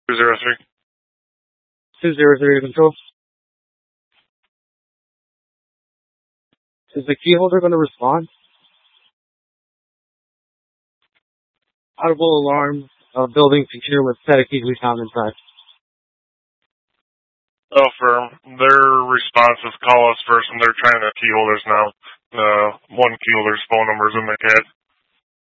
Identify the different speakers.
Speaker 1: 203.
Speaker 2: 203 control. Is the key holder going to respond? Audible alarm. Building secure with set of keys we found inside.
Speaker 1: Oh, firm. Their response is call us first, and they're trying the key holders now. One key holder's phone number is in the CAD.